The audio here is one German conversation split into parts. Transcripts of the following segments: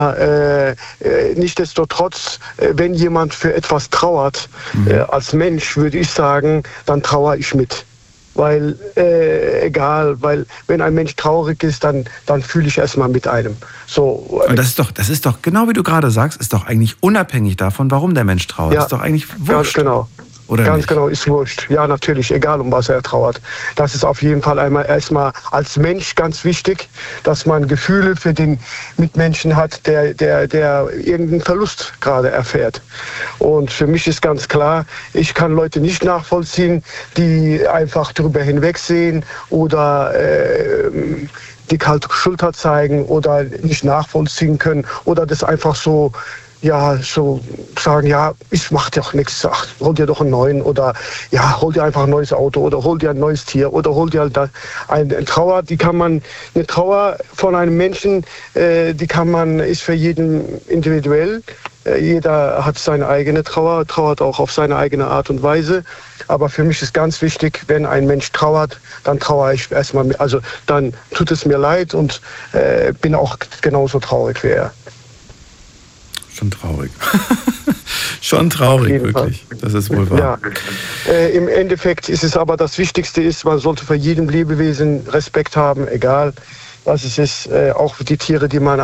nichtsdestotrotz, wenn jemand für etwas trauert, als Mensch würde ich sagen, dann trauere ich mit. Weil, weil wenn ein Mensch traurig ist, dann fühle ich erstmal mit einem. So, und das ist doch, genau wie du gerade sagst, ist doch eigentlich unabhängig davon, warum der Mensch trauert. Ja, ist doch eigentlich wurscht. Ganz genau. Oder ganz nicht? Genau, ist wurscht. Ja, natürlich, egal um was er trauert. Das ist auf jeden Fall erstmal als Mensch ganz wichtig, dass man Gefühle für den Mitmenschen hat, der irgendeinen Verlust gerade erfährt. Und für mich ist ganz klar, ich kann Leute nicht nachvollziehen, die einfach darüber hinwegsehen oder die kalte Schulter zeigen oder nicht nachvollziehen können oder das einfach so sagen, ja, es macht ja auch nichts, ach, hol dir doch einen neuen oder ja, hol dir einfach ein neues Auto oder hol dir ein neues Tier oder hol dir halt eine Trauer, eine Trauer von einem Menschen, ist für jeden individuell. Jeder hat seine eigene Trauer, trauert auch auf seine eigene Art und Weise. Aber für mich ist ganz wichtig, wenn ein Mensch trauert, dann trauere ich erstmal mit. Also dann tut es mir leid und bin auch genauso traurig wie er. Schon traurig. Schon traurig, wirklich. Fall. Das ist wohl wahr. Ja. Im Endeffekt ist es aber das Wichtigste ist, man sollte für jedem Lebewesen Respekt haben, egal was es ist. Auch die Tiere, die man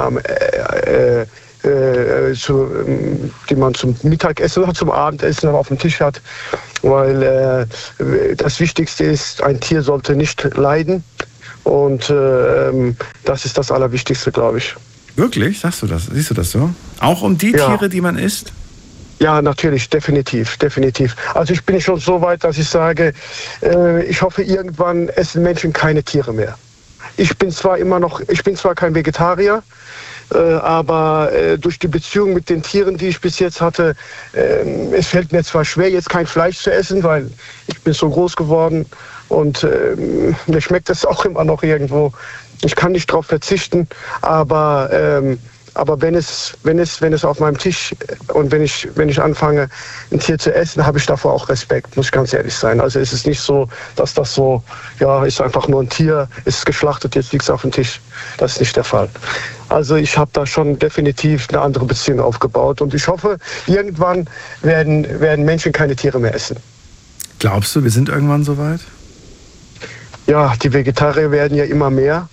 zum Mittagessen oder zum Abendessen auf dem Tisch hat. Weil das Wichtigste ist, ein Tier sollte nicht leiden. Und das ist das Allerwichtigste, glaube ich. Wirklich? Sagst du das? Siehst du das so? Auch um die Tiere, die man isst? Ja, natürlich, definitiv. Also ich bin schon so weit, dass ich sage, ich hoffe, irgendwann essen Menschen keine Tiere mehr. Ich bin zwar kein Vegetarier, aber durch die Beziehung mit den Tieren, die ich bis jetzt hatte, es fällt mir zwar schwer, jetzt kein Fleisch zu essen, weil ich bin so groß geworden und mir schmeckt es auch immer noch irgendwo. Ich kann nicht darauf verzichten, aber wenn es auf meinem Tisch und wenn ich anfange, ein Tier zu essen, habe ich davor auch Respekt, muss ich ganz ehrlich sein. Also es ist nicht so, dass das so, ja, ist einfach nur ein Tier, ist geschlachtet, jetzt liegt es auf dem Tisch. Das ist nicht der Fall. Also ich habe da schon definitiv eine andere Beziehung aufgebaut und ich hoffe, irgendwann werden Menschen keine Tiere mehr essen. Glaubst du, wir sind irgendwann so weit? Ja, die Vegetarier werden ja immer mehr.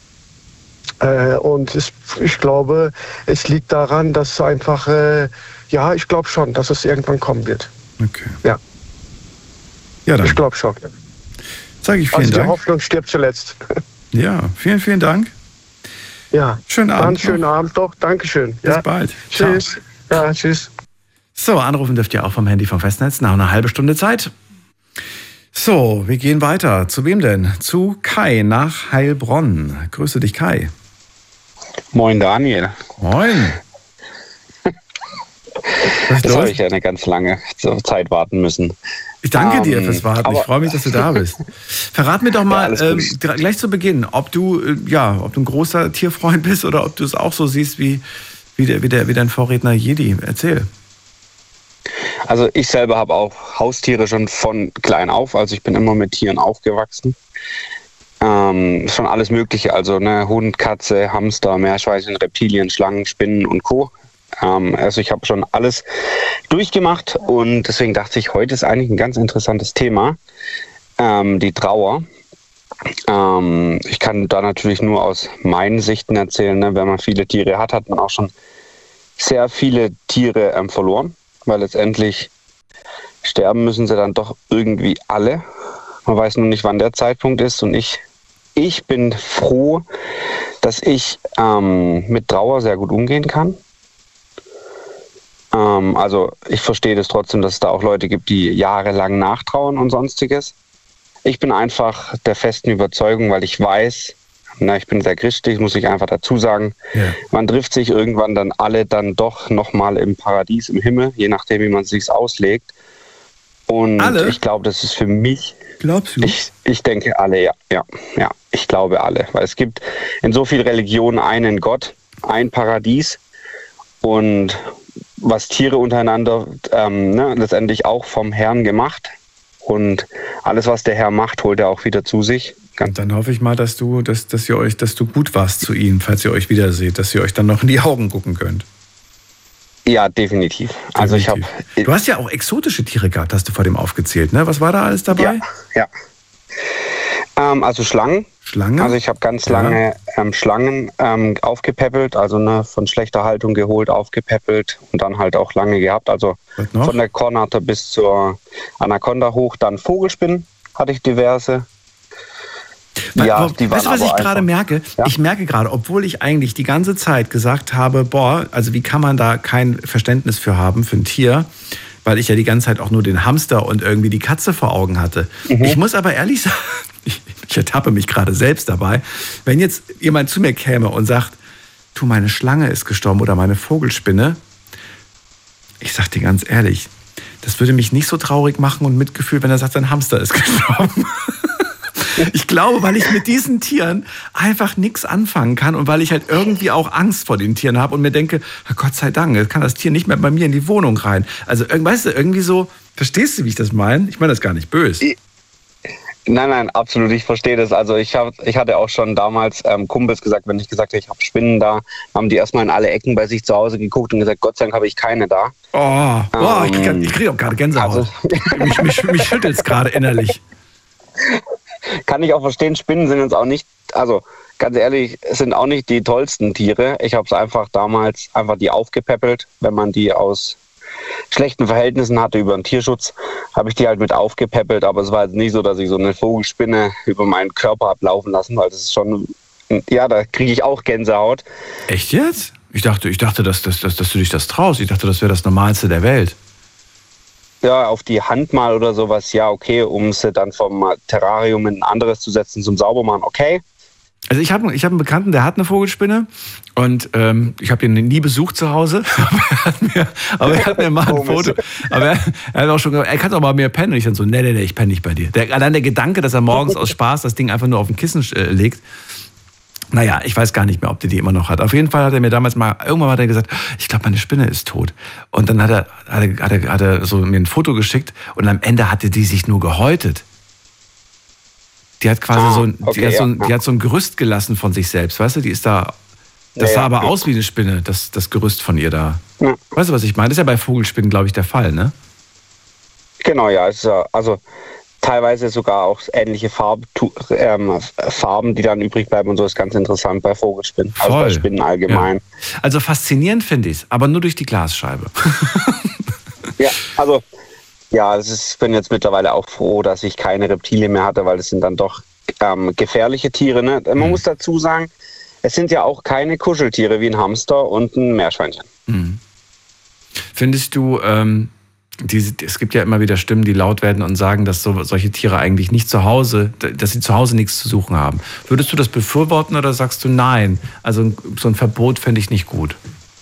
Und ich glaube, es liegt daran, dass einfach, ich glaube schon, dass es irgendwann kommen wird. Okay. Ja. Ja, dann. Ich glaube schon. Sag ich vielen Dank. Die Hoffnung stirbt zuletzt. Ja, vielen, vielen Dank. Ja. Schönen Abend. Dann schönen Abend doch. Dankeschön. Bis bald. Tschüss. Ciao. Ja, tschüss. So, anrufen dürft ihr auch vom Handy vom Festnetz nach einer halben Stunde Zeit. So, wir gehen weiter. Zu wem denn? Zu Kai nach Heilbronn. Grüße dich, Kai. Moin Daniel. Moin. Jetzt habe ich eine ganz lange Zeit warten müssen. Ich danke dir fürs Warten. Ich freue mich, dass du da bist. Verrat mir doch mal gleich zu Beginn, ob du ein großer Tierfreund bist oder ob du es auch so siehst wie dein Vorredner Jedi. Erzähl. Also ich selber habe auch Haustiere schon von klein auf. Also ich bin immer mit Tieren aufgewachsen. Schon alles Mögliche, also Hund, Katze, Hamster, Meerschweinchen, Reptilien, Schlangen, Spinnen und Co. Also ich habe schon alles durchgemacht und deswegen dachte ich, heute ist eigentlich ein ganz interessantes Thema, die Trauer. Ich kann da natürlich nur aus meinen Sichten erzählen, wenn man viele Tiere hat, hat man auch schon sehr viele Tiere verloren, weil letztendlich sterben müssen sie dann doch irgendwie alle. Man weiß nur nicht, wann der Zeitpunkt ist und ich bin froh, dass ich mit Trauer sehr gut umgehen kann. Also ich verstehe das trotzdem, dass es da auch Leute gibt, die jahrelang nachtrauern und Sonstiges. Ich bin einfach der festen Überzeugung, weil ich weiß, ich bin sehr christlich, muss ich einfach dazu sagen, man trifft sich irgendwann dann alle dann doch nochmal im Paradies, im Himmel, je nachdem, wie man es sich auslegt. Und alle? Ich glaube, das ist für mich... Glaubst du? Ich denke alle, ja. Ich glaube alle. Weil es gibt in so vielen Religionen einen Gott, ein Paradies und was Tiere untereinander letztendlich auch vom Herrn gemacht. Und alles, was der Herr macht, holt er auch wieder zu sich. Und dann hoffe ich mal, dass du gut warst zu ihnen, falls ihr euch wiederseht, dass ihr euch dann noch in die Augen gucken könnt. Ja, definitiv. Also du hast ja auch exotische Tiere gehabt, hast du vor dem aufgezählt, ne? Was war da alles dabei? Ja. Also Schlangen. Schlangen? Also ich habe ganz lange Schlangen aufgepäppelt, also von schlechter Haltung geholt, aufgepäppelt und dann halt auch lange gehabt. Also von der Kornatter bis zur Anaconda hoch. Dann Vogelspinnen hatte ich diverse. Ja, weißt du, was ich gerade merke? Ja? Ich merke gerade, obwohl ich eigentlich die ganze Zeit gesagt habe, also wie kann man da kein Verständnis für haben, für ein Tier, weil ich ja die ganze Zeit auch nur den Hamster und irgendwie die Katze vor Augen hatte. Mhm. Ich muss aber ehrlich sagen, ich ertappe mich gerade selbst dabei, wenn jetzt jemand zu mir käme und sagt, du, meine Schlange ist gestorben oder meine Vogelspinne, ich sag dir ganz ehrlich, das würde mich nicht so traurig machen und Mitgefühl, wenn er sagt, sein Hamster ist gestorben. Ich glaube, weil ich mit diesen Tieren einfach nichts anfangen kann und weil ich halt irgendwie auch Angst vor den Tieren habe und mir denke, Gott sei Dank, jetzt kann das Tier nicht mehr bei mir in die Wohnung rein. Also, weißt du, irgendwie so, verstehst du, wie ich das meine? Ich meine das gar nicht böse. Nein, absolut, ich verstehe das. Also ich hatte auch schon damals Kumpels gesagt, wenn ich gesagt habe, ich habe Spinnen da, haben die erstmal in alle Ecken bei sich zu Hause geguckt und gesagt, Gott sei Dank habe ich keine da. Ich kriege auch gerade Gänsehaut. Also, mich schüttelt es gerade innerlich. Kann ich auch verstehen, Spinnen sind jetzt auch nicht, also ganz ehrlich, sind auch nicht die tollsten Tiere. Ich habe es damals die aufgepäppelt, wenn man die aus schlechten Verhältnissen hatte über den Tierschutz, habe ich die halt mit aufgepäppelt, aber es war jetzt nicht so, dass ich so eine Vogelspinne über meinen Körper habe laufen lassen, weil das ist schon, ja, da kriege ich auch Gänsehaut. Echt jetzt? Ich dachte, dass du dich das traust. Ich dachte, das wäre das Normalste der Welt. Ja, auf die Hand mal oder sowas, ja, okay, um sie dann vom Terrarium in ein anderes zu setzen zum Saubermachen, okay. Also ich hab einen Bekannten, der hat eine Vogelspinne und ich habe ihn nie besucht zu Hause, aber er hat mir mal ein Foto, aber er hat auch schon gesagt, er kann doch mal mehr pennen. Und ich dann so, nee, ich penne nicht bei dir. Allein der Gedanke, dass er morgens aus Spaß das Ding einfach nur auf den Kissen legt, naja, ich weiß gar nicht mehr, ob der die immer noch hat. Auf jeden Fall hat er mir damals irgendwann hat er gesagt, ich glaube, meine Spinne ist tot. Und dann hat er so mir ein Foto geschickt und am Ende hatte die sich nur gehäutet. Die hat quasi die hat so ein Gerüst gelassen von sich selbst, weißt du? Die ist da, das sah aber aus wie eine Spinne, das Gerüst von ihr da. Ja. Weißt du, was ich meine? Das ist ja bei Vogelspinnen, glaube ich, der Fall, ne? Genau, ja. Also teilweise sogar auch ähnliche Farben, die dann übrig bleiben und so, ist ganz interessant bei Vogelspinnen. Voll. Also bei Spinnen allgemein. Ja. Also faszinierend finde ich es, aber nur durch die Glasscheibe. Ja, also ich bin jetzt mittlerweile auch froh, dass ich keine Reptilien mehr hatte, weil das sind dann doch gefährliche Tiere. Ne? Man muss dazu sagen, es sind ja auch keine Kuscheltiere wie ein Hamster und ein Meerschweinchen. Mhm. Findest du, es gibt ja immer wieder Stimmen, die laut werden und sagen, dass solche Tiere eigentlich nicht dass sie zu Hause nichts zu suchen haben. Würdest du das befürworten oder sagst du nein? Also so ein Verbot fände ich nicht gut.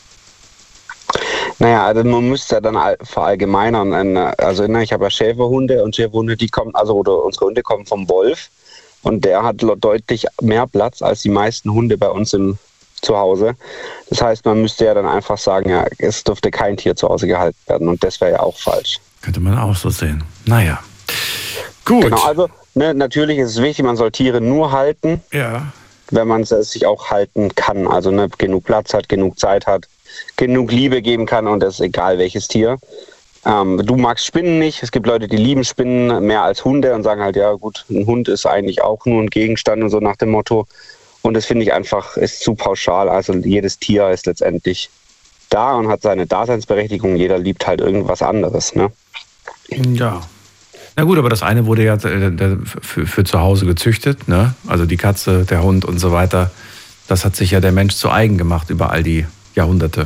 Naja, also man müsste ja dann verallgemeinern. Also ich habe ja Schäferhunde und Schäferhunde, oder unsere Hunde kommen vom Wolf und der hat deutlich mehr Platz als die meisten Hunde bei uns zu Hause. Das heißt, man müsste ja dann einfach sagen, ja, es dürfte kein Tier zu Hause gehalten werden und das wäre ja auch falsch. Könnte man auch so sehen. Naja, gut. Genau, also natürlich ist es wichtig, man soll Tiere nur halten, wenn man es sich auch halten kann. Also genug Platz hat, genug Zeit hat, genug Liebe geben kann und das ist egal welches Tier. Du magst Spinnen nicht. Es gibt Leute, die lieben Spinnen mehr als Hunde und sagen halt, ja gut, ein Hund ist eigentlich auch nur ein Gegenstand und so nach dem Motto. Und das finde ich einfach, ist zu pauschal. Also jedes Tier ist letztendlich da und hat seine Daseinsberechtigung. Jeder liebt halt irgendwas anderes, ne? Ja. Na gut, aber das eine wurde ja für zu Hause gezüchtet, ne? Also die Katze, der Hund und so weiter. Das hat sich ja der Mensch zu eigen gemacht über all die Jahrhunderte.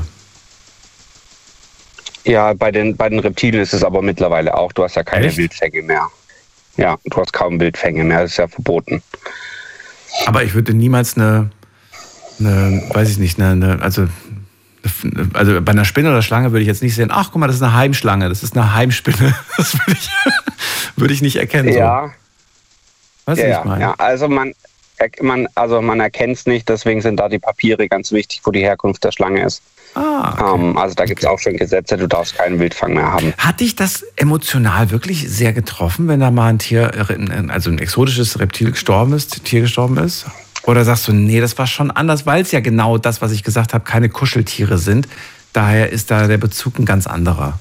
Ja, bei den Reptilien ist es aber mittlerweile auch. Du hast ja keine Wildfänge mehr. Ja, du hast kaum Wildfänge mehr. Das ist ja verboten. Aber ich würde niemals also bei einer Spinne oder Schlange würde ich jetzt nicht sehen, ach guck mal, das ist eine Heimschlange, das ist eine Heimspinne. Das würde ich nicht erkennen. Ja. So. Weißt du, was ich meine? Ja, also man erkennt es nicht, deswegen sind da die Papiere ganz wichtig, wo die Herkunft der Schlange ist. Okay. Also da gibt es auch schon Gesetze, du darfst keinen Wildfang mehr haben. Hat dich das emotional wirklich sehr getroffen, wenn da mal ein Tier, also ein exotisches Reptil Tier gestorben ist? Oder sagst du, nee, das war schon anders, weil es ja genau das, was ich gesagt habe, keine Kuscheltiere sind. Daher ist da der Bezug ein ganz anderer.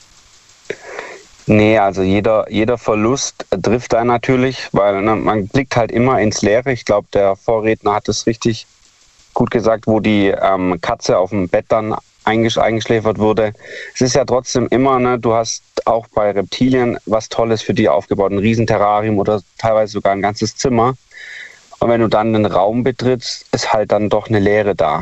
Nee, also jeder Verlust trifft einen natürlich, weil man blickt halt immer ins Leere. Ich glaube, der Vorredner hat es richtig gut gesagt, wo die Katze auf dem Bett dann eingeschläfert wurde. Es ist ja trotzdem immer, ne, du hast auch bei Reptilien was Tolles für die aufgebaut, ein Riesenterrarium oder teilweise sogar ein ganzes Zimmer. Und wenn du dann den Raum betrittst, ist halt dann doch eine Leere da.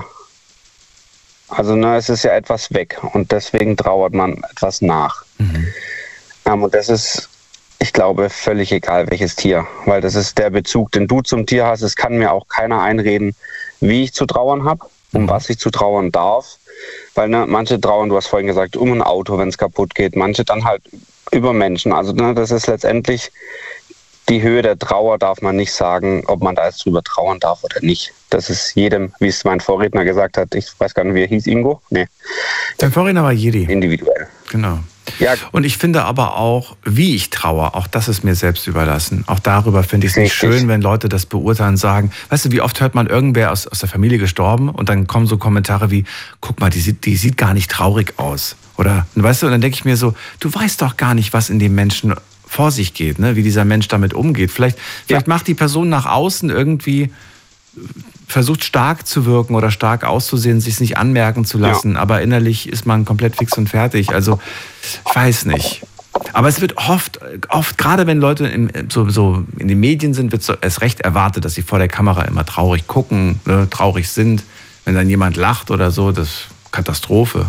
Also ne, es ist ja etwas weg und deswegen trauert man etwas nach. Und das ist, ich glaube, völlig egal, welches Tier, weil das ist der Bezug, den du zum Tier hast. Es kann mir auch keiner einreden, wie ich zu trauern habe, um was ich zu trauern darf. Weil ne, manche trauern, du hast vorhin gesagt, um ein Auto, wenn es kaputt geht, manche dann halt über Menschen. Also ne, das ist letztendlich die Höhe der Trauer, darf man nicht sagen, ob man da jetzt drüber trauern darf oder nicht. Das ist jedem, wie es mein Vorredner gesagt hat, ich weiß gar nicht, wie er hieß, Ingo? Nee. Dein Vorredner war Jedi. Individuell. Genau. Ja. Und ich finde aber auch, wie ich traue, auch das ist mir selbst überlassen. Auch darüber finde ich es nicht schön, wenn Leute das beurteilen und sagen, weißt du, wie oft hört man irgendwer aus der Familie gestorben und dann kommen so Kommentare wie, guck mal, die sieht gar nicht traurig aus. Oder, weißt du, und dann denke ich mir so, du weißt doch gar nicht, was in dem Menschen vor sich geht, ne? Wie dieser Mensch damit umgeht. Vielleicht macht die Person nach außen irgendwie, versucht stark zu wirken oder stark auszusehen, sich nicht anmerken zu lassen, aber innerlich ist man komplett fix und fertig. Also, ich weiß nicht. Aber es wird oft gerade wenn Leute so in den Medien sind, wird so erst recht erwartet, dass sie vor der Kamera immer traurig gucken, ne, traurig sind. Wenn dann jemand lacht oder so, das ist Katastrophe.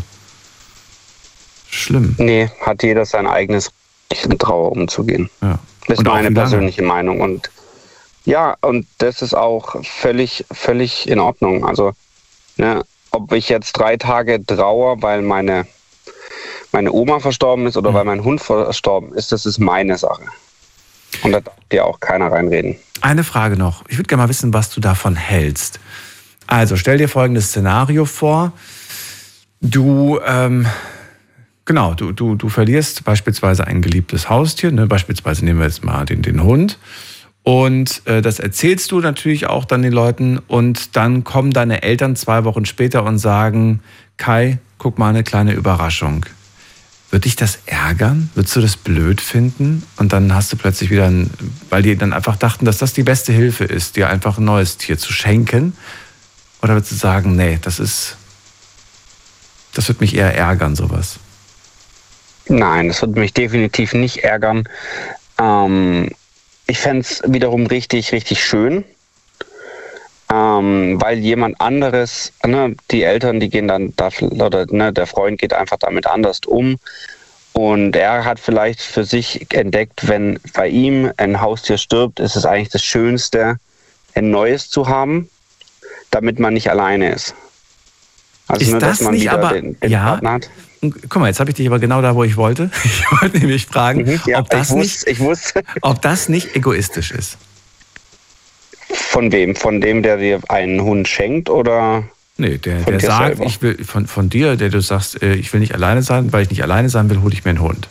Schlimm. Nee, hat jeder sein eigenes Recht, in Trauer umzugehen. Ja. Das ist meine persönliche Meinung. Und ja, und das ist auch völlig in Ordnung. Also, ne, ob ich jetzt 3 Tage trauere, weil meine Oma verstorben ist oder weil mein Hund verstorben ist, das ist meine Sache. Und da darf dir auch keiner reinreden. Eine Frage noch. Ich würde gerne mal wissen, was du davon hältst. Also, stell dir folgendes Szenario vor. Du verlierst beispielsweise ein geliebtes Haustier, ne? Beispielsweise nehmen wir jetzt mal den Hund. Und das erzählst du natürlich auch dann den Leuten und dann kommen deine Eltern 2 Wochen später und sagen, Kai, guck mal, eine kleine Überraschung. Wird dich das ärgern? Würdest du das blöd finden? Und dann hast du plötzlich wieder, weil die dann einfach dachten, dass das die beste Hilfe ist, dir einfach ein neues Tier zu schenken? Oder würdest du sagen, nee, das wird mich eher ärgern, sowas? Nein, das würde mich definitiv nicht ärgern. Ich fände es wiederum richtig, richtig schön, weil jemand anderes, ne, die Eltern, die gehen dann dafür, oder ne, der Freund geht einfach damit anders um. Und er hat vielleicht für sich entdeckt, wenn bei ihm ein Haustier stirbt, ist es eigentlich das Schönste, ein neues zu haben, damit man nicht alleine ist. Also ist nur, das dass man nicht wieder aber, den Partner hat. Guck mal, jetzt habe ich dich aber genau da, wo ich wollte. Ich wollte nämlich fragen, ob das nicht egoistisch ist. Von wem? Von dem, der dir einen Hund schenkt, oder? Nee, der sagt, ich will von dir, der du sagst, ich will nicht alleine sein, weil ich nicht alleine sein will, hole ich mir einen Hund.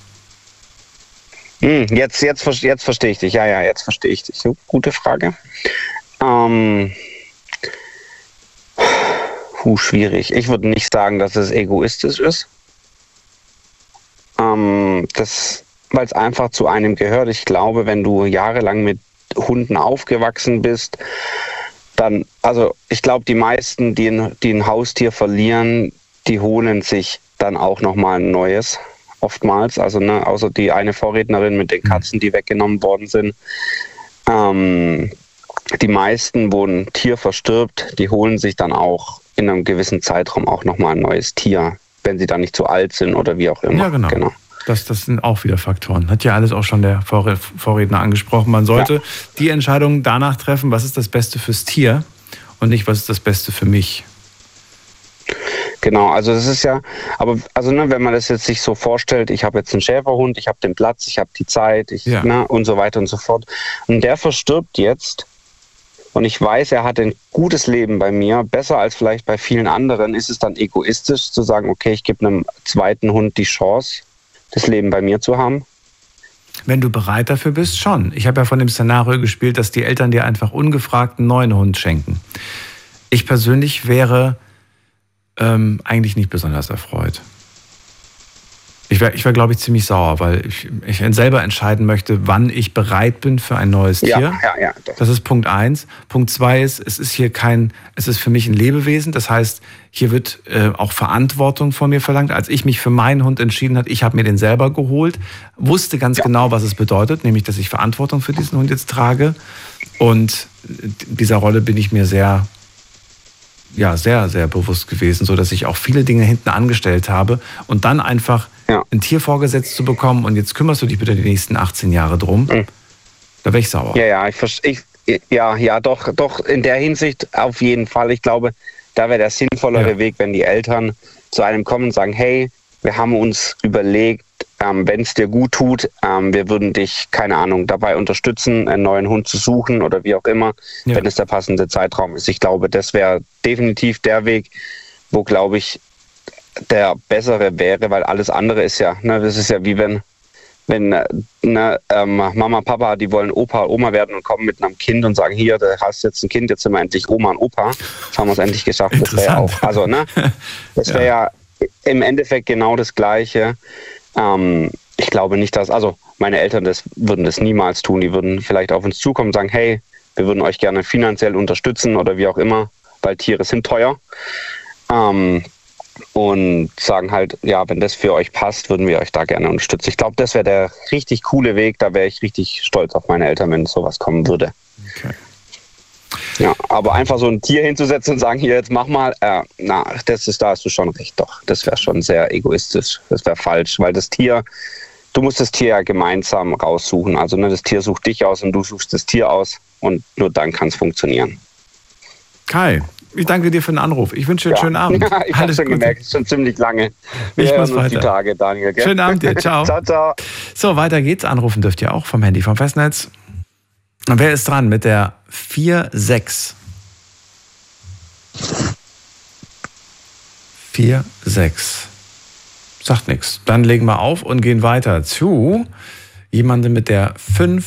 Jetzt verstehe ich dich. Ja, jetzt verstehe ich dich. So, gute Frage. Schwierig. Ich würde nicht sagen, dass es egoistisch ist. Weil es einfach zu einem gehört. Ich glaube, wenn du jahrelang mit Hunden aufgewachsen bist, dann, also ich glaube, die meisten, die ein Haustier verlieren, die holen sich dann auch nochmal ein neues, oftmals. Also ne, außer die eine Vorrednerin mit den Katzen, die weggenommen worden sind. Die meisten, wo ein Tier verstirbt, die holen sich dann auch in einem gewissen Zeitraum auch nochmal ein neues Tier, wenn sie dann nicht zu alt sind oder wie auch immer. Ja, genau. Das sind auch wieder Faktoren. Hat ja alles auch schon der Vorredner angesprochen. Man sollte die Entscheidung danach treffen, was ist das Beste fürs Tier und nicht, was ist das Beste für mich. Genau, also das ist ja, aber also ne, wenn man das jetzt sich so vorstellt, ich habe jetzt einen Schäferhund, ich habe den Platz, ich habe die Zeit, und so weiter und so fort. Und der verstirbt jetzt. und ich weiß, er hat ein gutes Leben bei mir, besser als vielleicht bei vielen anderen, ist es dann egoistisch zu sagen, okay, ich gebe einem zweiten Hund die Chance, das Leben bei mir zu haben? Wenn du bereit dafür bist, schon. Ich habe ja von dem Szenario gespielt, dass die Eltern dir einfach ungefragt einen neuen Hund schenken. Ich persönlich wäre eigentlich nicht besonders erfreut. Ich wär, glaube ich, ziemlich sauer, weil ich selber entscheiden möchte, wann ich bereit bin für ein neues Tier. Ja. Das ist Punkt 1. Punkt 2 ist, es ist für mich ein Lebewesen. Das heißt, hier wird auch Verantwortung von mir verlangt. Als ich mich für meinen Hund entschieden habe, ich habe mir den selber geholt, wusste ganz genau, was es bedeutet, nämlich, dass ich Verantwortung für diesen Hund jetzt trage. Und dieser Rolle bin ich mir sehr, sehr bewusst gewesen, sodass ich auch viele Dinge hinten angestellt habe und dann einfach ein Tier vorgesetzt zu bekommen und jetzt kümmerst du dich bitte die nächsten 18 Jahre drum, da wäre ich sauer. Doch, in der Hinsicht auf jeden Fall. Ich glaube, da wäre der sinnvollere Weg, wenn die Eltern zu einem kommen und sagen, hey, wir haben uns überlegt, wenn es dir gut tut, wir würden dich, keine Ahnung, dabei unterstützen, einen neuen Hund zu suchen oder wie auch immer, wenn es der passende Zeitraum ist. Ich glaube, das wäre definitiv der Weg, wo, glaube ich, der bessere wäre, weil alles andere ist ja, das ist ja wie wenn Mama, Papa, die wollen Opa, Oma werden und kommen mit einem Kind und sagen, hier, du hast jetzt ein Kind, jetzt sind wir endlich Oma und Opa. Jetzt haben wir es endlich geschafft. Das wäre ja auch, das wäre ja im Endeffekt genau das Gleiche. Ich glaube nicht, meine Eltern würden das niemals tun. Die würden vielleicht auf uns zukommen und sagen, hey, wir würden euch gerne finanziell unterstützen oder wie auch immer, weil Tiere sind teuer. Und sagen halt, wenn das für euch passt, würden wir euch da gerne unterstützen. Ich glaube, das wäre der richtig coole Weg. Da wäre ich richtig stolz auf meine Eltern, wenn sowas kommen würde. Okay. Ja, aber einfach so ein Tier hinzusetzen und sagen, hier, jetzt mach mal, da hast du schon recht, doch. Das wäre schon sehr egoistisch. Das wäre falsch, weil du musst das Tier ja gemeinsam raussuchen. Also das Tier sucht dich aus und du suchst das Tier aus und nur dann kann es funktionieren. Kai, ich danke dir für den Anruf. Ich wünsche dir einen schönen Abend. Ich habe schon gemerkt, es ist schon ziemlich lange. Ich muss weiter. Die Tage, Daniel. Gell? Schönen Abend dir. Ciao. Ciao. So, weiter geht's. Anrufen dürft ihr auch vom Handy, vom Festnetz. Und wer ist dran mit der 4-6? 4-6. Sagt nichts. Dann legen wir auf und gehen weiter zu jemandem mit der 5-8.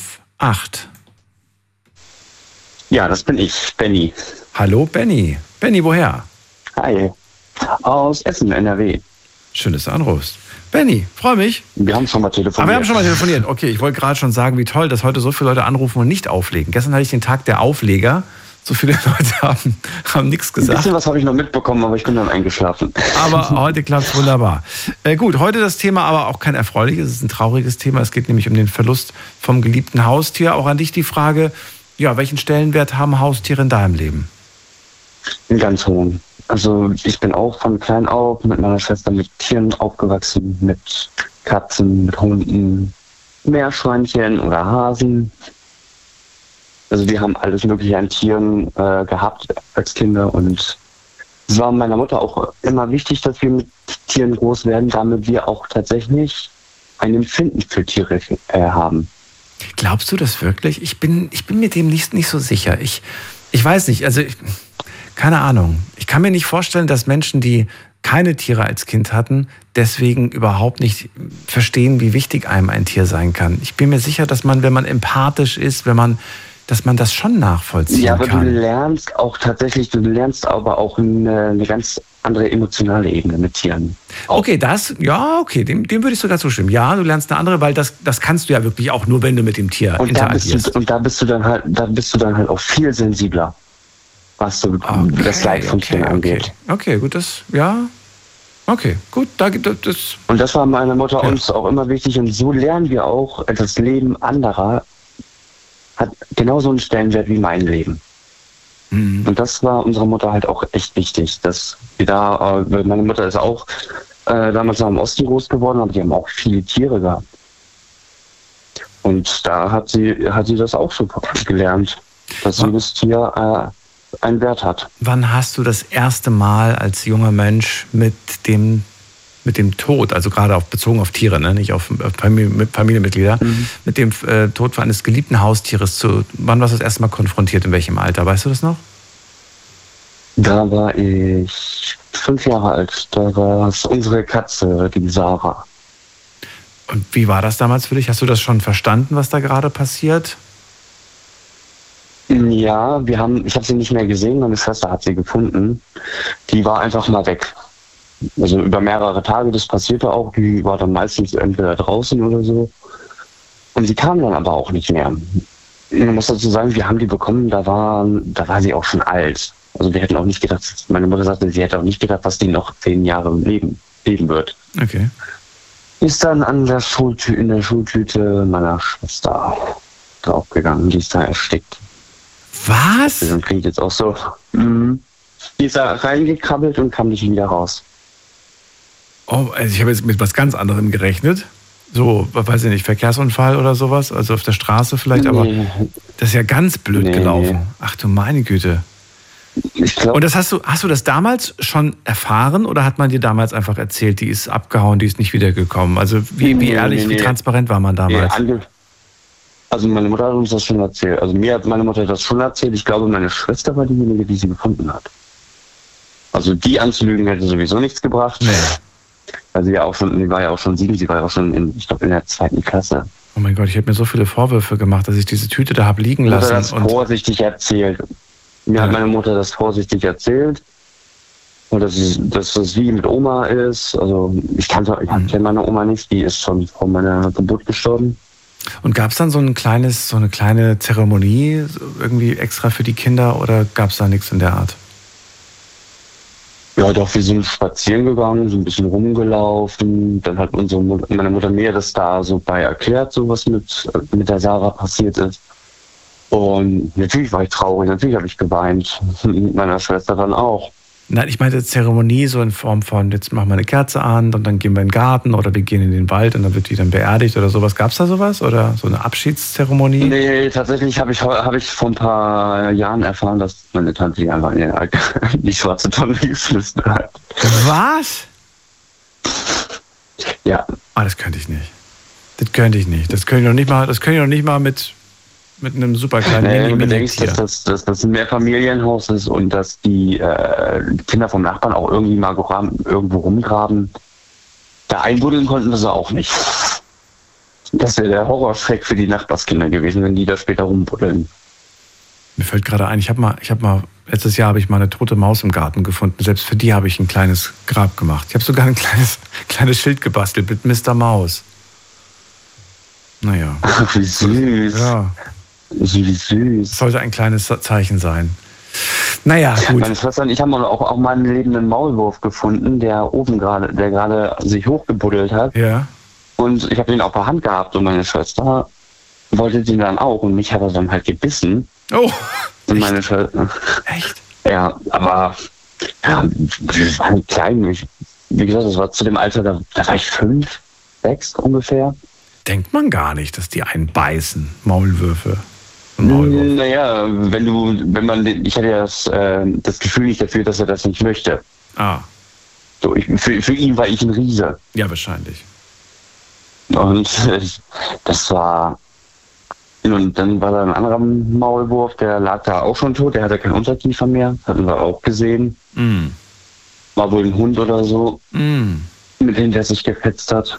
Ja, das bin ich, Benny. Hallo Benny. Benny, woher? Hi. Aus Essen, NRW. Schön, dass du anrufst. Benny, freue mich. Wir haben schon mal telefoniert. Aber wir haben schon mal telefoniert. Okay, ich wollte gerade schon sagen, wie toll, dass heute so viele Leute anrufen und nicht auflegen. Gestern hatte ich den Tag der Aufleger. So viele Leute haben nichts gesagt. Ein bisschen was habe ich noch mitbekommen, aber ich bin dann eingeschlafen. Aber heute klappt es wunderbar. Gut, heute das Thema aber auch kein erfreuliches, es ist ein trauriges Thema. Es geht nämlich um den Verlust vom geliebten Haustier. Auch an dich die Frage, welchen Stellenwert haben Haustiere in deinem Leben? Einen ganz hohen. Also ich bin auch von klein auf mit meiner Schwester mit Tieren aufgewachsen, mit Katzen, mit Hunden, Meerschweinchen oder Hasen. Also wir haben alles Mögliche an Tieren gehabt als Kinder und es war meiner Mutter auch immer wichtig, dass wir mit Tieren groß werden, damit wir auch tatsächlich ein Empfinden für Tiere haben. Glaubst du das wirklich? Ich bin mir dem nicht so sicher. Ich weiß nicht, keine Ahnung. Ich kann mir nicht vorstellen, dass Menschen, die keine Tiere als Kind hatten, deswegen überhaupt nicht verstehen, wie wichtig einem ein Tier sein kann. Ich bin mir sicher, dass man, wenn man empathisch ist, dass man das schon nachvollziehen kann. Ja, aber du lernst aber auch eine ganz andere emotionale Ebene mit Tieren. Okay, dem würde ich sogar zustimmen. Ja, du lernst eine andere, weil das kannst du ja wirklich auch nur, wenn du mit dem Tier interagierst. Da bist du dann halt auch viel sensibler, was so das Leid von Tieren angeht. Okay, gut, da gibt es. Und das war meiner Mutter uns auch immer wichtig und so lernen wir auch, das Leben anderer hat genauso einen Stellenwert wie mein Leben. Mhm. Und das war unserer Mutter halt auch echt wichtig, dass wir da, meine Mutter ist auch damals am Osten groß geworden, aber die haben auch viele Tiere gehabt. Und da hat sie das auch so gelernt, dass jedes Tier einen Wert hat. Wann hast du das erste Mal als junger Mensch mit mit dem Tod, also gerade bezogen auf Tiere, ne? Nicht auf Familienmitglieder, mit dem Tod eines geliebten Haustieres wann warst du das erste Mal konfrontiert, in welchem Alter, weißt du das noch? Da war ich 5 Jahre alt, da war es unsere Katze, die Sarah. Und wie war das damals für dich? Hast du das schon verstanden, was da gerade passiert? Ja, ich habe sie nicht mehr gesehen, meine Schwester hat sie gefunden. Die war einfach mal weg. Also über mehrere Tage, das passierte auch. Die war dann meistens entweder draußen oder so. Und sie kam dann aber auch nicht mehr. Man muss dazu sagen, wir haben die bekommen, da war sie auch schon alt. Also wir hätten auch nicht gedacht, meine Mutter sagte, sie hätte auch nicht gedacht, dass die noch 10 Jahre leben wird. Okay. Ist dann in der Schultüte meiner Schwester draufgegangen, die ist da erstickt. Was? Das klingt jetzt auch so. Die ist da reingekrabbelt und kam nicht wieder raus. Oh, also ich habe jetzt mit was ganz anderem gerechnet. So, weiß ich nicht, Verkehrsunfall oder sowas, also auf der Straße vielleicht, aber das ist ja ganz blöd gelaufen. Ach du meine Güte. Ich glaub, und das hast du das damals schon erfahren oder hat man dir damals einfach erzählt, die ist abgehauen, die ist nicht wiedergekommen? Also wie ehrlich, wie transparent war man damals? Also meine Mutter hat uns das schon erzählt. Also mir hat meine Mutter das schon erzählt. Ich glaube, meine Schwester war diejenige, die sie gefunden hat. Also die anzulügen hätte sowieso nichts gebracht. Nee. Weil sie war ja auch schon 7, sie war ja auch schon in der 2. Klasse. Oh mein Gott, ich habe mir so viele Vorwürfe gemacht, dass ich diese Tüte da habe liegen lassen. Das vorsichtig erzählt. Mir hat meine Mutter das vorsichtig erzählt. Und dass das wie mit Oma ist. Also ich kenne meine Oma nicht, die ist schon vor meiner Geburt gestorben. Und gab es dann so eine kleine Zeremonie irgendwie extra für die Kinder oder gab es da nichts in der Art? Ja, doch, wir sind spazieren gegangen, so ein bisschen rumgelaufen. Dann hat meine Mutter mir das da so bei erklärt, so was mit der Sarah passiert ist. Und natürlich war ich traurig, natürlich habe ich geweint. Mit meiner Schwester dann auch. Nein, ich meinte Zeremonie so in Form von, jetzt machen wir eine Kerze an und dann gehen wir in den Garten oder wir gehen in den Wald und dann wird die dann beerdigt oder sowas. Gab es da sowas oder so eine Abschiedszeremonie? Nee, tatsächlich habe ich vor ein paar Jahren erfahren, dass meine Tante die einfach in die schwarze Tonne geschmissen hat. Was? Ja. Ah, das könnte ich nicht. Das könnte ich noch nicht mal mit einem super kleinen Wenn du bedenkst, dass das ein Mehrfamilienhaus ist und dass die Kinder vom Nachbarn auch irgendwie mal irgendwo rumgraben, da einbuddeln konnten wir sie auch nicht. Das wäre der Horrorschreck für die Nachbarskinder gewesen, wenn die da später rumbuddeln. Mir fällt gerade ein, letztes Jahr habe ich mal eine tote Maus im Garten gefunden. Selbst für die habe ich ein kleines Grab gemacht. Ich habe sogar ein kleines Schild gebastelt mit Mr. Maus. Naja. Ach, wie süß. Ja. Wie süß. Das sollte ein kleines Zeichen sein. Naja, gut. Meine Schwester und ich haben auch mal einen lebenden Maulwurf gefunden, der gerade sich hochgebuddelt hat. Ja. Und ich habe den auf der Hand gehabt und meine Schwester wollte den dann auch und mich hat er dann halt gebissen. Oh. Und meine Schwester. Echt? Ja, aber wir waren klein. Wie gesagt, das war zu dem Alter, da war ich 5, 6 ungefähr. Denkt man gar nicht, dass die einen beißen, Maulwürfe. Naja, ich hatte ja das Gefühl nicht dafür, dass er das nicht möchte. Ah. So, für ihn war ich ein Riese. Ja, wahrscheinlich. Und und dann war da ein anderer Maulwurf, der lag da auch schon tot, der hatte keinen Unterkiefer mehr, hatten wir auch gesehen. War wohl ein Hund oder so, mit dem der sich gefetzt hat.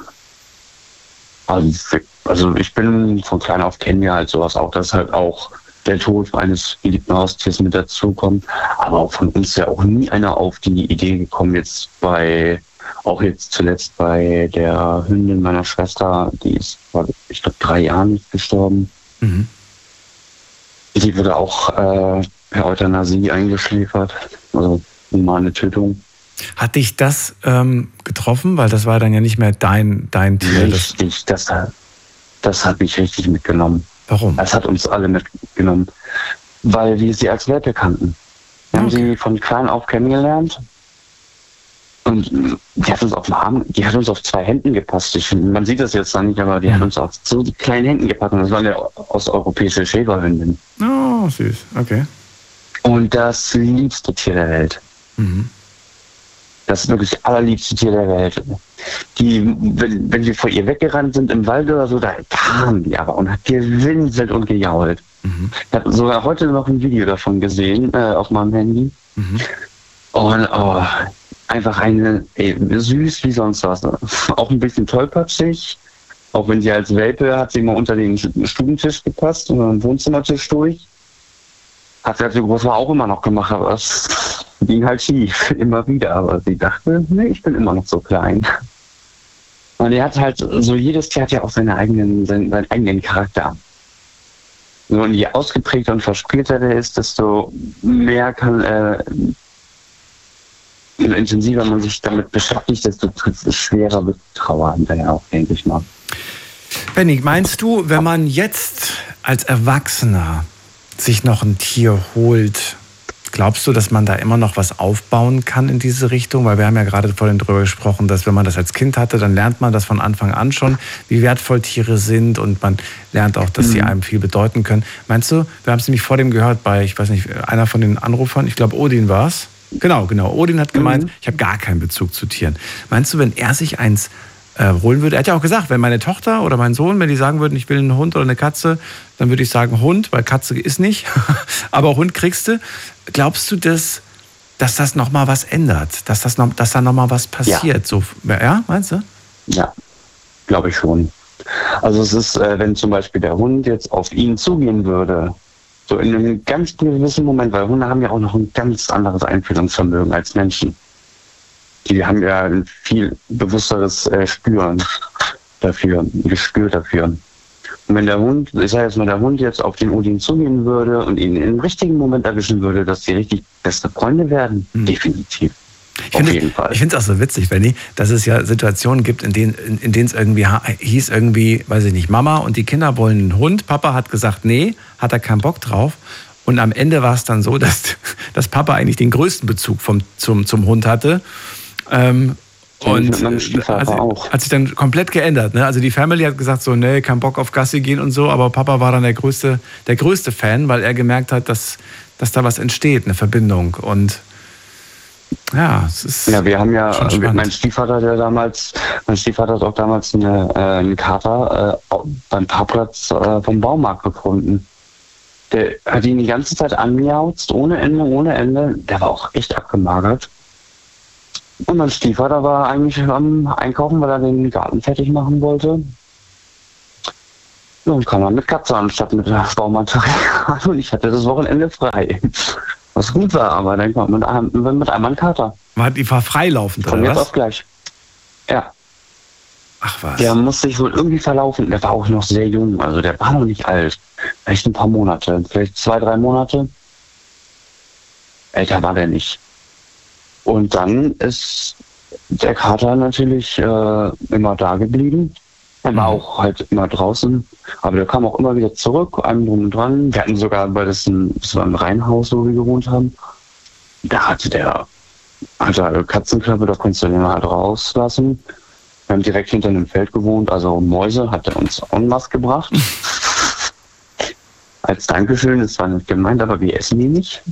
Also ich bin von klein auf kennen wir halt sowas auch, dass halt auch der Tod eines geliebten Haustiers mit dazukommt. Aber auch von uns ja auch nie einer auf die Idee gekommen, jetzt zuletzt bei der Hündin meiner Schwester, die ist, ich glaube, 3 Jahren gestorben. Mhm. Die wurde auch per Euthanasie eingeschläfert, also humane Tötung. Hat dich das getroffen? Weil das war dann ja nicht mehr dein Tier. Richtig, das hat mich richtig mitgenommen. Warum? Das hat uns alle mitgenommen, weil wir sie als Werte kannten. Wir haben sie von klein auf kennengelernt und die hat uns auf 2 Händen gepasst. Man sieht das jetzt noch nicht, aber die hat uns auf so kleinen Händen gepackt und das war eine osteuropäische Schäferhündin. Oh, süß, okay. Und das liebste Tier der Welt. Mhm. Das wirklich allerliebste Tier der Welt. Die, wenn wir vor ihr weggerannt sind im Wald oder so, da kam die aber und hat gewinselt und gejault. Ich habe sogar heute noch ein Video davon gesehen, auf meinem Handy. Und einfach süß wie sonst was. Auch ein bisschen tollpatschig. Auch wenn sie als Welpe hat sie mal unter den Stubentisch gepasst oder im Wohnzimmertisch durch. Hat sie, als sie groß war, auch immer noch gemacht, aber es ging halt schief, immer wieder. Aber sie dachte, nee, ich bin immer noch so klein. Und er hat halt, so jedes Tier hat ja auch seinen eigenen Charakter. So, und je ausgeprägter und verspielter der ist, desto mehr intensiver man sich damit beschäftigt, desto schwerer wird Trauer hinterher auch, denke ich mal. Benni, meinst du, wenn man jetzt als Erwachsener sich noch ein Tier holt, glaubst du, dass man da immer noch was aufbauen kann in diese Richtung? Weil wir haben ja gerade vorhin darüber gesprochen, dass wenn man das als Kind hatte, dann lernt man das von Anfang an schon, wie wertvoll Tiere sind und man lernt auch, dass sie einem viel bedeuten können. Meinst du, wir haben es nämlich vor dem gehört bei, ich weiß nicht, einer von den Anrufern, ich glaube Odin war es. Genau. Odin hat gemeint, ich habe gar keinen Bezug zu Tieren. Meinst du, wenn er sich eins holen würde, er hat ja auch gesagt, wenn meine Tochter oder mein Sohn, wenn die sagen würden, ich will einen Hund oder eine Katze, dann würde ich sagen Hund, weil Katze ist nicht, aber Hund kriegst du. Glaubst du, dass das nochmal was ändert? Dass da nochmal was passiert? Ja. So, ja, meinst du? Ja, glaube ich schon. Also es ist, wenn zum Beispiel der Hund jetzt auf ihn zugehen würde, so in einem ganz gewissen Moment, weil Hunde haben ja auch noch ein ganz anderes Einfühlungsvermögen als Menschen. Die haben ja ein viel bewussteres Gespür dafür. Und wenn der Hund, ich sage jetzt mal, der Hund jetzt auf den Odin zugehen würde und ihn im richtigen Moment erwischen würde, dass die richtig beste Freunde werden, definitiv. Ich finde es auch so witzig, Benni, dass es ja Situationen gibt, in denen es irgendwie hieß, weiß ich nicht, Mama und die Kinder wollen einen Hund. Papa hat gesagt, nee, hat er keinen Bock drauf. Und am Ende war es dann so, dass Papa eigentlich den größten Bezug zum Hund hatte. Und hat sich dann komplett geändert. Ne? Also die Family hat gesagt so, nee, kein Bock auf Gassi gehen und so, aber Papa war dann der größte Fan, weil er gemerkt hat, dass da was entsteht, eine Verbindung. Und ja, es ist. Ja, wir haben ja, mein Stiefvater hat auch damals einen Kater beim Parkplatz vom Baumarkt gefunden. Der hat ihn die ganze Zeit anmiauzt, ohne Ende. Der war auch echt abgemagert. Und mein Stiefvater war eigentlich am Einkaufen, weil er den Garten fertig machen wollte. Und kam dann mit Katze anstatt mit Baumaterial. Und ich hatte das Wochenende frei. Was gut war, aber dann kam mit einmal ein Kater. Die war freilaufend, oder was? Von jetzt auf gleich. Ja. Ach was. Der musste sich wohl irgendwie verlaufen. Der war auch noch sehr jung. Also der war noch nicht alt. Vielleicht ein paar Monate. Vielleicht 2-3 Monate. Älter war der nicht. Und dann ist der Kater natürlich immer da geblieben. Er war auch halt immer draußen. Aber der kam auch immer wieder zurück, einem drum und dran. Wir hatten sogar, weil das war ein Reihenhaus, wo wir gewohnt haben, da hatte Katzenklappe, da konntest du den halt rauslassen. Wir haben direkt hinter einem Feld gewohnt, also Mäuse hat er uns en masse gebracht. Als Dankeschön, das war nicht gemeint, aber wir essen die nicht.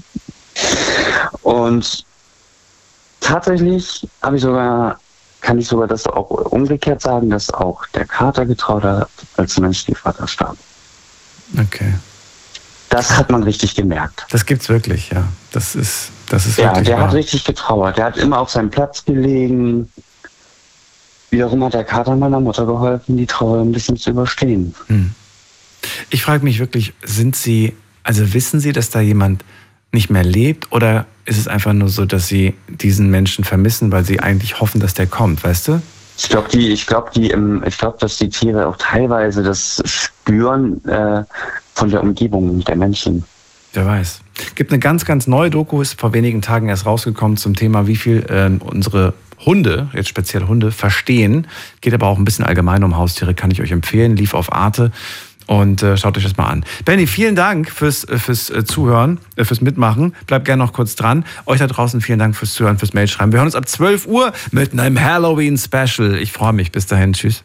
Und tatsächlich kann ich sogar das auch umgekehrt sagen, dass auch der Kater getraut hat, als mein Stiefvater starb. Okay. Das hat man richtig gemerkt. Das gibt's wirklich, ja. Das ist wirklich ja, der wahr. hat richtig getrauert. Der hat immer auf seinem Platz gelegen. Wiederum hat der Kater meiner Mutter geholfen, die Trauer ein bisschen zu überstehen. Ich frage mich wirklich, wissen Sie, dass da jemand nicht mehr lebt, oder ist es einfach nur so, dass Sie diesen Menschen vermissen, weil Sie eigentlich hoffen, dass der kommt, weißt du? Ich glaube, dass die Tiere auch teilweise das spüren von der Umgebung der Menschen. Wer weiß. Gibt eine ganz, ganz neue Doku, ist vor wenigen Tagen erst rausgekommen zum Thema, wie viel unsere Hunde, jetzt speziell Hunde, verstehen. Geht aber auch ein bisschen allgemein um Haustiere, kann ich euch empfehlen. Lief auf Arte. Und schaut euch das mal an. Benni, vielen Dank fürs Zuhören, fürs Mitmachen. Bleibt gerne noch kurz dran. Euch da draußen vielen Dank fürs Zuhören, fürs Mailschreiben. Wir hören uns ab 12 Uhr mit einem Halloween-Special. Ich freue mich. Bis dahin. Tschüss.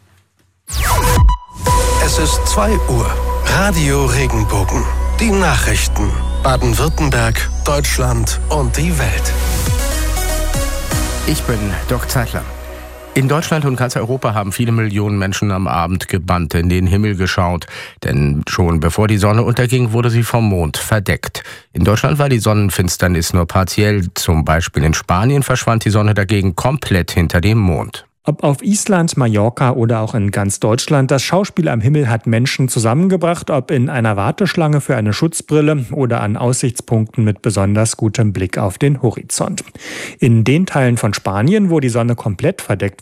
Es ist 2 Uhr. Radio Regenbogen. Die Nachrichten. Baden-Württemberg, Deutschland und die Welt. Ich bin Dirk Zeitler. In Deutschland und ganz Europa haben viele Millionen Menschen am Abend gebannt in den Himmel geschaut. Denn schon bevor die Sonne unterging, wurde sie vom Mond verdeckt. In Deutschland war die Sonnenfinsternis nur partiell. Zum Beispiel in Spanien verschwand die Sonne dagegen komplett hinter dem Mond. Ob auf Island, Mallorca oder auch in ganz Deutschland, das Schauspiel am Himmel hat Menschen zusammengebracht, ob in einer Warteschlange für eine Schutzbrille oder an Aussichtspunkten mit besonders gutem Blick auf den Horizont. In den Teilen von Spanien, wo die Sonne komplett verdeckt